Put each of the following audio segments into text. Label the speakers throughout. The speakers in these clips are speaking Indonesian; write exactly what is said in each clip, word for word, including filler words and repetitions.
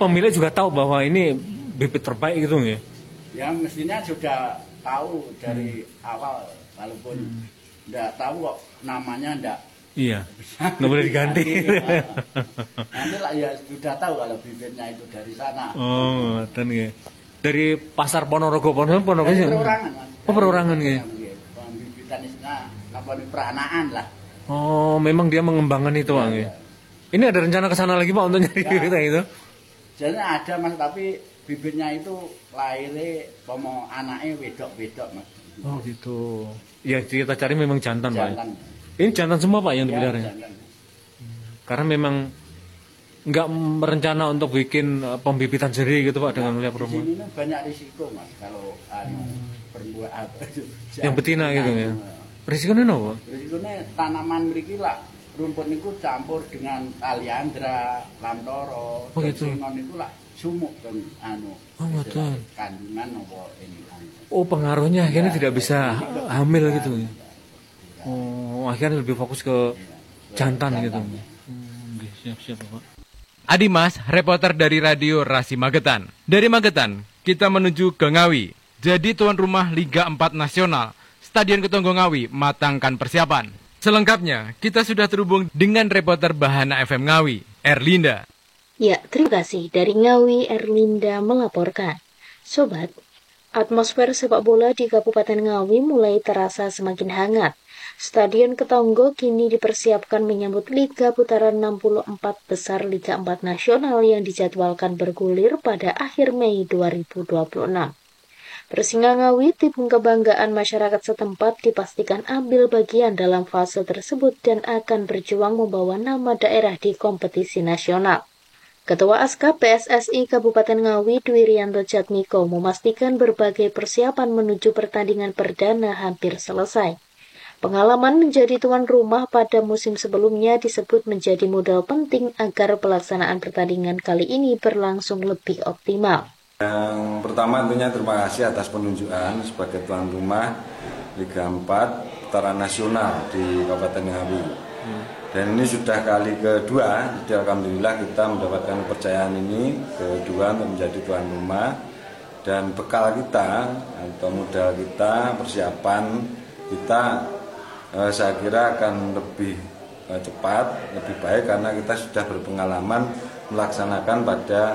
Speaker 1: pemilik juga tahu bahwa ini bibit terbaik gitu ya?
Speaker 2: Ya mestinya sudah tahu dari hmm. awal, walaupun tidak hmm. tahu kok namanya tidak.
Speaker 1: Iya, nggak boleh diganti.
Speaker 2: Nanti lah ya sudah tahu kalau bibitnya itu dari sana.
Speaker 1: Oh, dan ya. Dari pasar Ponorogo, Ponorogo, Ponorogo sih.
Speaker 2: Perorangan, Mas.
Speaker 1: Oh, perorangan ya.
Speaker 2: Pembibitan isna, apa peranaan lah.
Speaker 1: Oh, memang dia mengembangkan itu, Bang ya. Ini ada rencana ke sana lagi Pak untuk nyari bibitnya itu?
Speaker 2: Jadi ada Mas, tapi bibitnya itu lahirnya pomo anaknya wedok-wedok Mas.
Speaker 1: Oh gitu. Yang kita cari memang jantan,
Speaker 2: jantan.
Speaker 1: Pak. Ini jantan semua Pak yang
Speaker 2: ya,
Speaker 1: dipelihara. Karena memang nggak merencana untuk bikin pembibitan sendiri gitu Pak, nah, dengan melihat perempuan.
Speaker 2: Di sini banyak risiko Mas kalau anu hmm. perempuan apa itu.
Speaker 1: Yang betina gitu ya. Risikonya apa?
Speaker 2: Risikonya tanaman mriki lah rumput niku campur dengan kaliandra, lantoro,
Speaker 1: oh, gitu.
Speaker 2: Singon niku lah sumuk dan anu.
Speaker 1: Oh, betul.
Speaker 2: Kandungan apa ini anu.
Speaker 1: Oh, pengaruhnya akhirnya ya, tidak bisa ya, hamil ya, gitu ya. Oh, akhirnya lebih fokus ke ya, jantan, jantan gitu. Hmm, siap-siap Pak.
Speaker 3: Adimas, reporter dari Radio Rasi Magetan. Dari Magetan, kita menuju ke Ngawi. Jadi tuan rumah Liga empat Nasional, Stadion Ketonggo Ngawi matangkan persiapan. Selengkapnya, kita sudah terhubung dengan reporter Bahana F M Ngawi, Erlinda.
Speaker 4: Ya, terima kasih. Dari Ngawi, Erlinda melaporkan. Sobat, atmosfer sepak bola di Kabupaten Ngawi mulai terasa semakin hangat. Stadion Ketonggo kini dipersiapkan menyambut Liga putaran enam puluh empat besar Liga empat Nasional yang dijadwalkan bergulir pada akhir Mei dua ribu dua puluh enam. Persinga Ngawi, tim kebanggaan masyarakat setempat, dipastikan ambil bagian dalam fase tersebut dan akan berjuang membawa nama daerah di kompetisi nasional. Ketua Aska P S S I Kabupaten Ngawi, Dwi Rianto Jatmiko, memastikan berbagai persiapan menuju pertandingan perdana hampir selesai. Pengalaman menjadi tuan rumah pada musim sebelumnya disebut menjadi modal penting agar pelaksanaan pertandingan kali ini berlangsung lebih optimal.
Speaker 5: Yang pertama tentunya terima kasih atas penunjukan sebagai tuan rumah Liga empat putaran nasional di Kabupaten Ngawi. Hmm. Dan ini sudah kali kedua, jadi alhamdulillah kita mendapatkan kepercayaan ini kedua untuk menjadi tuan rumah. Dan bekal kita atau modal kita, persiapan kita eh, saya kira akan lebih eh, cepat, lebih baik karena kita sudah berpengalaman melaksanakan pada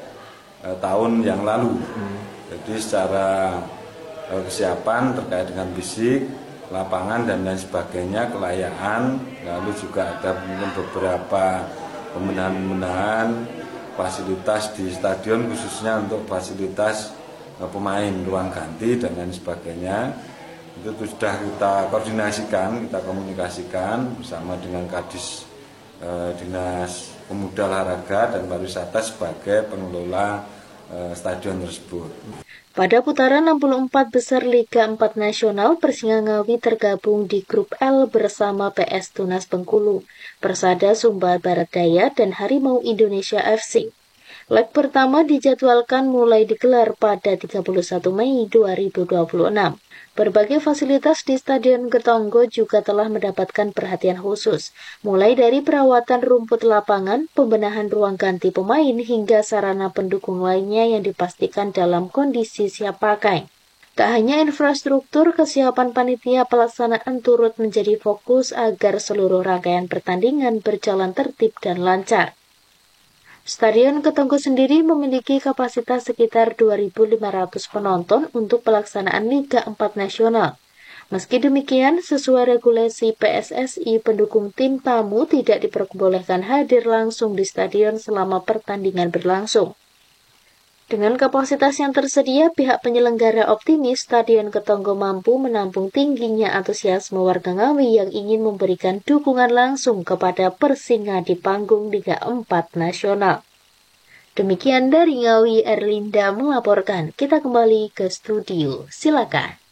Speaker 5: tahun yang lalu. Hmm. Jadi secara uh, kesiapan terkait dengan fisik, lapangan dan lain sebagainya, kelayaan, lalu juga ada mungkin beberapa pembenahan-pembenahan fasilitas di stadion khususnya untuk fasilitas uh, pemain, ruang ganti dan lain sebagainya. Itu sudah kita koordinasikan, kita komunikasikan bersama dengan Kadis uh, Dinas Pemuda Olahraga dan Pariwisata sebagai pengelola uh, stadion tersebut.
Speaker 4: Pada putaran enam puluh empat besar Liga empat Nasional, Persinga Ngawi tergabung di grup L bersama P S Tunas Bengkulu, Persada Sumba Barat Daya, dan Harimau Indonesia F C. Leg pertama dijadwalkan mulai digelar pada tiga puluh satu Mei dua ribu dua puluh enam. Berbagai fasilitas di Stadion Ketonggo juga telah mendapatkan perhatian khusus, mulai dari perawatan rumput lapangan, pembenahan ruang ganti pemain, hingga sarana pendukung lainnya yang dipastikan dalam kondisi siap pakai. Tak hanya infrastruktur, kesiapan panitia pelaksanaan turut menjadi fokus agar seluruh rangkaian pertandingan berjalan tertib dan lancar. Stadion Ketonggo sendiri memiliki kapasitas sekitar dua ribu lima ratus penonton untuk pelaksanaan Liga empat Nasional. Meski demikian, sesuai regulasi P S S I, pendukung tim tamu tidak diperbolehkan hadir langsung di stadion selama pertandingan berlangsung. Dengan kapasitas yang tersedia, pihak penyelenggara optimis Stadion Ketonggo mampu menampung tingginya antusiasme warga Ngawi yang ingin memberikan dukungan langsung kepada Persinga di panggung Liga empat Nasional. Demikian dari Ngawi, Erlinda melaporkan. Kita kembali ke studio. Silakan.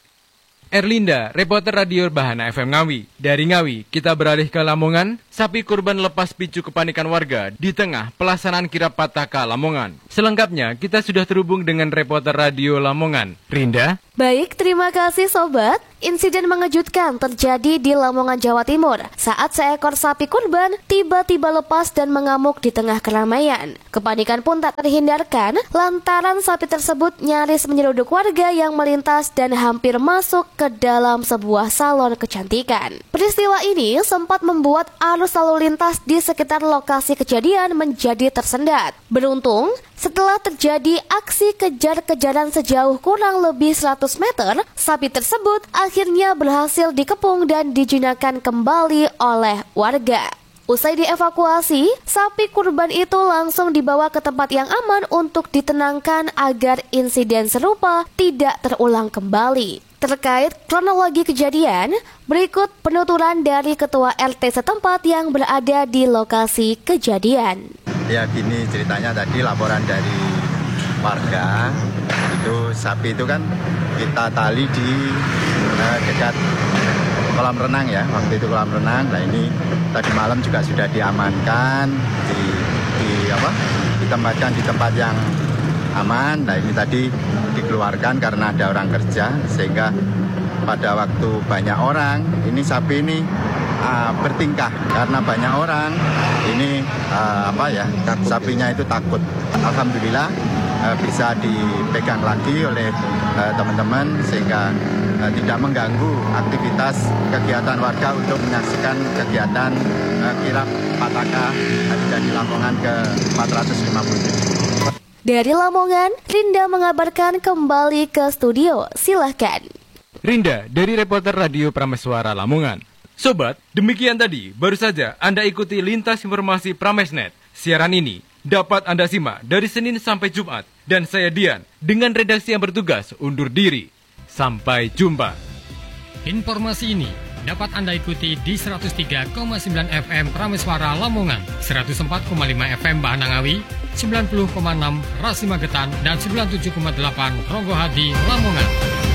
Speaker 3: Erlinda, reporter Radio Bahana F M Ngawi. Dari Ngawi, kita beralih ke Lamongan. Sapi kurban lepas picu kepanikan warga di tengah pelaksanaan kirap Pataka Lamongan. Selengkapnya, kita sudah terhubung dengan reporter Radio Lamongan, Rinda.
Speaker 6: Baik, terima kasih Sobat. insiden mengejutkan terjadi di Lamongan, Jawa Timur saat seekor sapi kurban tiba-tiba lepas dan mengamuk di tengah keramaian. Kepanikan pun tak terhindarkan lantaran sapi tersebut nyaris menyeruduk warga yang melintas dan hampir masuk ke dalam sebuah salon kecantikan. Peristiwa ini sempat membuat arus lalu lintas di sekitar lokasi kejadian menjadi tersendat. Beruntung, setelah terjadi aksi kejar-kejaran sejauh kurang lebih seratus meter, sapi tersebut akhirnya berhasil dikepung dan dijinakkan kembali oleh warga. Usai dievakuasi, sapi kurban itu langsung dibawa ke tempat yang aman untuk ditenangkan agar insiden serupa tidak terulang kembali. Terkait kronologi kejadian, berikut penuturan dari Ketua R T setempat yang berada di lokasi kejadian.
Speaker 7: Ya gini ceritanya tadi laporan dari warga, itu sapi itu kan kita tali di eh, dekat kolam renang ya, waktu itu kolam renang. Nah ini tadi malam juga sudah diamankan, di, di apa, ditempatkan di tempat yang aman. Nah ini tadi dikeluarkan karena ada orang kerja, sehingga pada waktu banyak orang ini sapi ini uh, bertingkah karena banyak orang ini uh, apa ya sapinya itu takut. Alhamdulillah uh, bisa dipegang lagi oleh uh, teman-teman sehingga uh, tidak mengganggu aktivitas kegiatan warga untuk menyaksikan kegiatan uh, kirap Pataka dari Lamongan ke empat ratus lima puluh tujuh.
Speaker 6: Dari Lamongan, Rinda mengabarkan kembali ke studio. Silahkan.
Speaker 3: Rinda dari reporter Radio Prameswara Lamongan. Sobat, demikian tadi baru saja Anda ikuti lintas informasi Pramesnet. Siaran ini dapat Anda simak dari Senin sampai Jumat. Dan saya Dian dengan redaksi yang bertugas undur diri. Sampai jumpa.
Speaker 8: Informasi ini dapat Anda ikuti di seratus tiga koma sembilan F M Prameswara Lamongan, seratus empat koma lima F M Bahanangawi, sembilan puluh koma enam Rasi Magetan, dan sembilan puluh tujuh koma delapan Ronggohadi Lamongan.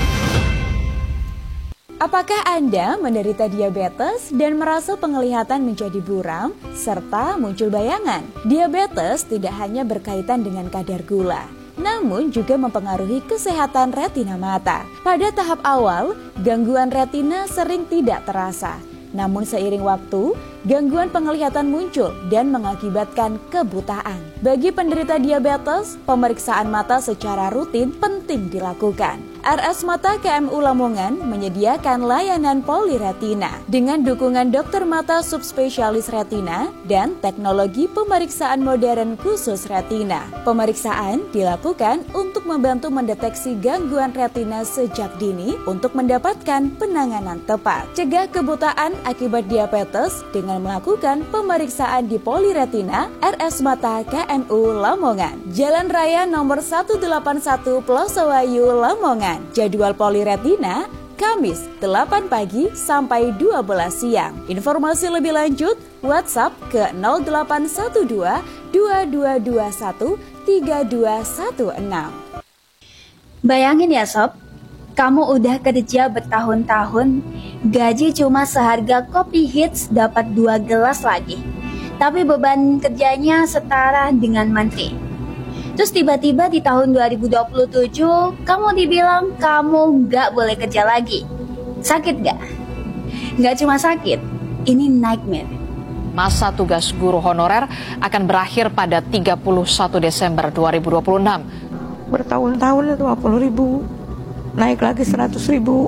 Speaker 9: Apakah Anda menderita diabetes dan merasa penglihatan menjadi buram serta muncul bayangan? Diabetes tidak hanya berkaitan dengan kadar gula, namun juga mempengaruhi kesehatan retina mata. Pada tahap awal, gangguan retina sering tidak terasa. Namun seiring waktu, gangguan penglihatan muncul dan mengakibatkan kebutaan. Bagi penderita diabetes, pemeriksaan mata secara rutin penting dilakukan. R S Mata K M U Lamongan menyediakan layanan poliretina dengan dukungan dokter mata subspesialis retina dan teknologi pemeriksaan modern khusus retina. Pemeriksaan dilakukan untuk membantu mendeteksi gangguan retina sejak dini untuk mendapatkan penanganan tepat. Cegah kebutaan akibat diabetes dengan melakukan pemeriksaan di poliretina R S Mata K M U Lamongan. Jalan Raya nomor seratus delapan puluh satu Plosowayu Lamongan. Jadwal poliretina Kamis delapan pagi sampai dua belas siang. Informasi lebih lanjut WhatsApp ke nol delapan satu dua dua dua dua satu tiga dua satu enam.
Speaker 10: Bayangin ya sob, kamu udah kerja bertahun-tahun, gaji cuma seharga kopi hits dapat dua gelas lagi. Tapi beban kerjanya setara dengan menteri. Terus tiba-tiba di tahun dua ribu dua puluh tujuh, kamu dibilang kamu gak boleh kerja lagi. Sakit gak? Gak cuma sakit, ini nightmare.
Speaker 11: Masa tugas guru honorer akan berakhir pada tiga puluh satu Desember dua ribu dua puluh enam.
Speaker 12: Bertahun-tahun dua puluh ribu, naik lagi seratus ribu,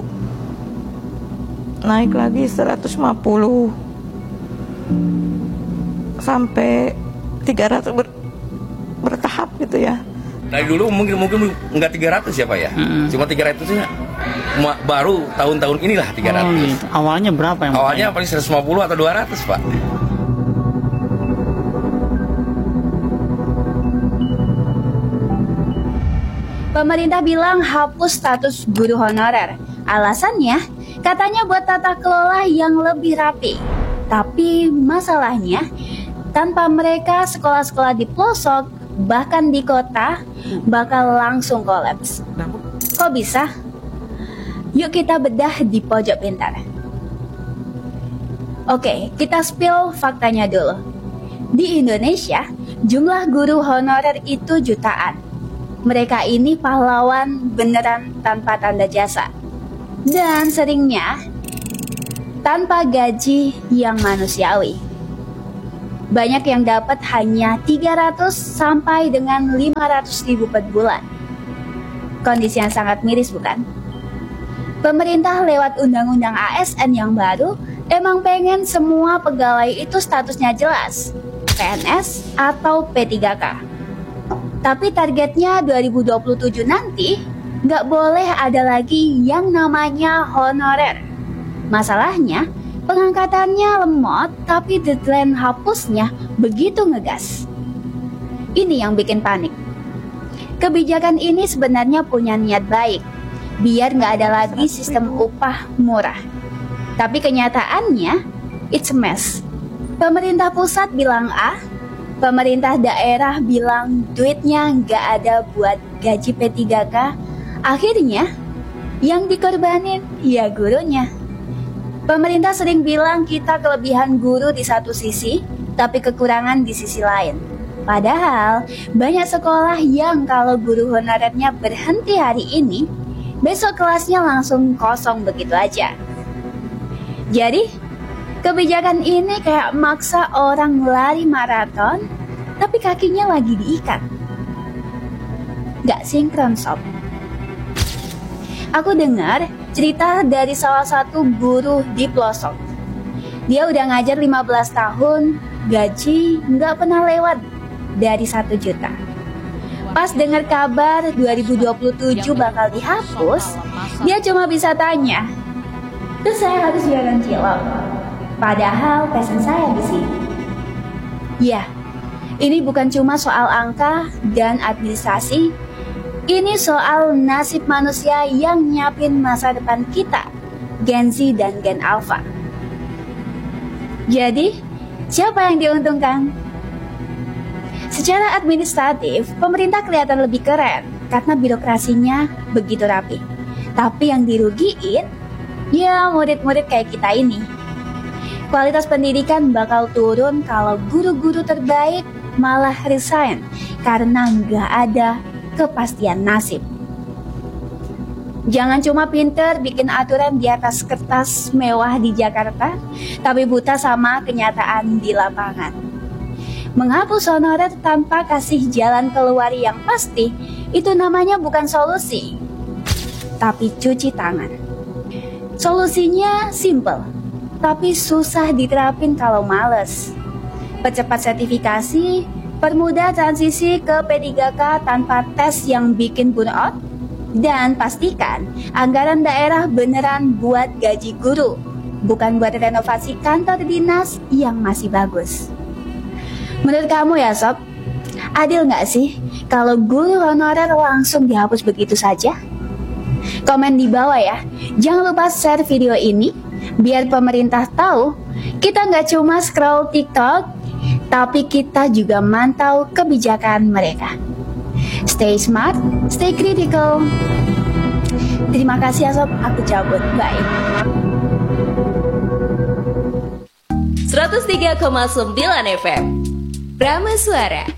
Speaker 12: naik lagi seratus lima puluh, sampai tiga ratus ber, bertahap gitu ya.
Speaker 13: Dari dulu mungkin mungkin nggak tiga ratus ya Pak ya, hmm. cuma tiga ratusnya baru tahun-tahun inilah tiga ratus. Oh, gitu.
Speaker 14: Awalnya berapa yang
Speaker 13: Awalnya paling seratus lima puluh atau dua ratus Pak.
Speaker 10: Pemerintah bilang hapus status guru honorer. Alasannya, katanya buat tata kelola yang lebih rapi. Tapi masalahnya, tanpa mereka sekolah-sekolah di pelosok, bahkan di kota, bakal langsung kolaps. Kok bisa? Yuk kita bedah di pojok pintar. Oke, kita spill faktanya dulu. Di Indonesia, jumlah guru honorer itu jutaan. Mereka ini pahlawan beneran tanpa tanda jasa. dan seringnya tanpa gaji yang manusiawi. Banyak yang dapat hanya tiga ratus sampai dengan lima ratus ribu per bulan. Kondisi yang sangat miris, bukan? Pemerintah lewat Undang-Undang A S N yang baru emang pengen semua pegawai itu statusnya jelas, P N S atau P tiga K. Tapi targetnya dua ribu dua puluh tujuh nanti nggak boleh ada lagi yang namanya honorer. Masalahnya, pengangkatannya lemot tapi deadline hapusnya begitu ngegas. Ini yang bikin panik. Kebijakan ini sebenarnya punya niat baik, biar nggak ada lagi sistem upah murah. Tapi kenyataannya, it's a mess. Pemerintah pusat bilang A, pemerintah daerah bilang duitnya nggak ada buat gaji P tiga K. Akhirnya, yang dikorbanin ya gurunya. Pemerintah sering bilang kita kelebihan guru di satu sisi, tapi kekurangan di sisi lain. Padahal, banyak sekolah yang kalau guru honorernya berhenti hari ini, besok kelasnya langsung kosong begitu aja. Jadi, kebijakan ini kayak maksa orang lari maraton, tapi kakinya lagi diikat. Gak sinkron, sob. Aku dengar cerita dari salah satu guru di pelosok. Dia udah ngajar lima belas tahun, gaji nggak pernah lewat dari satu juta. Pas dengar kabar dua ribu dua puluh tujuh bakal dihapus, dia cuma bisa tanya, terus saya harus jualan cilok. Padahal passion saya di sini. Ya, ini bukan cuma soal angka dan administrasi. Ini soal nasib manusia yang nyiapin masa depan kita, Gen Z dan Gen Alpha. Jadi, siapa yang diuntungkan? Secara administratif, pemerintah kelihatan lebih keren karena birokrasinya begitu rapi. Tapi yang dirugiin, ya murid-murid kayak kita ini. Kualitas pendidikan bakal turun kalau guru-guru terbaik malah resign karena nggak ada kepastian nasib. Jangan cuma pinter bikin aturan di atas kertas mewah di Jakarta, tapi buta sama kenyataan di lapangan. Menghapus honorer tanpa kasih jalan keluar yang pasti, itu namanya bukan solusi, tapi cuci tangan. Solusinya simple, tapi susah diterapin kalau males. Percepat sertifikasi, permudah transisi ke P tiga K tanpa tes yang bikin burnout, dan pastikan anggaran daerah beneran buat gaji guru, bukan buat renovasi kantor dinas yang masih bagus. Menurut kamu ya sob, adil nggak sih kalau guru honorer langsung dihapus begitu saja? Komen di bawah ya. Jangan lupa share video ini biar pemerintah tahu kita nggak cuma scroll TikTok, tapi kita juga mantau kebijakan mereka. Stay smart, stay critical. Terima kasih ya sob, aku cabut, bye.
Speaker 14: seratus tiga koma sembilan F M Prameswara.